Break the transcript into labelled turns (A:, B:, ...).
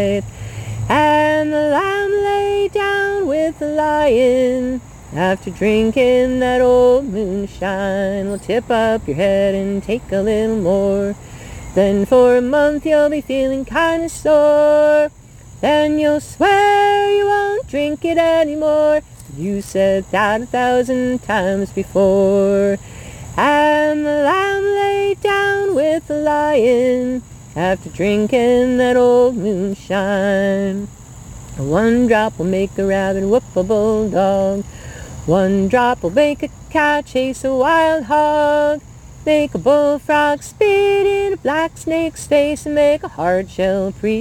A: And the lamb lay down with the lion. After drinking that old moonshine, we'll tip up your head and take a little more. Then for a month you'll be feeling kinda sore. Then you'll swear you won't drink it anymore. You said that 1,000 times before. And the lamb lay down with the lion after drinking that old moonshine. One drop will make a rabbit whoop a bulldog. One drop will make a cat chase a wild hog. Make a bullfrog spit in a black snake's face and make a hard shell priest